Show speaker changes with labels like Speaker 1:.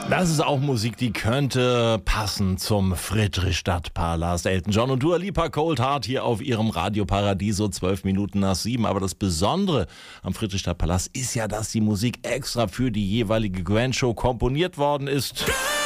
Speaker 1: Das ist auch Musik, die könnte passen zum Friedrichstadtpalast. Elton John und Dua Lipa, Cold Heart hier auf ihrem Radio Paradiso, 7:12. Aber das Besondere am Friedrichstadtpalast ist ja, dass die Musik extra für die jeweilige Grand Show komponiert worden ist.